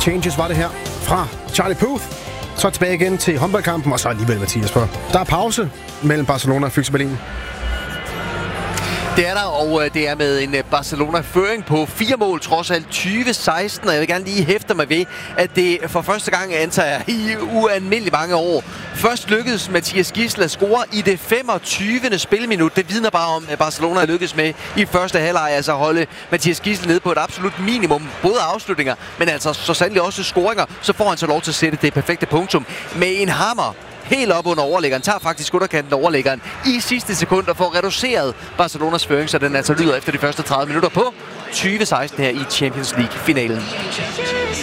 changes var det her fra Charlie Puth. Så tilbage igen til håndboldkampen, og så alligevel Mathias på. Der er pause mellem Barcelona og Füchse Berlin. Det er der, og det er med en Barcelona-føring på 4 mål, trods alt 2016. Og jeg vil gerne lige hæfte mig ved, at det for første gang antager i ualmindelig mange år. Først lykkedes Mathias Gidsel at score i det 25. spilminut. Det vidner bare om, at Barcelona er lykkedes med i første halvleg, altså at holde Mathias Gidsel nede på et absolut minimum. Både afslutninger, men altså så sandelig også scoringer. Så får han så lov til at sætte det perfekte punktum med en hammer. Helt op under overlæggeren, tager faktisk underkanten overlæggeren i sidste sekunder for reduceret Barcelonas føring, så den altså lyder efter de første 30 minutter på 2016 her i Champions League-finalen.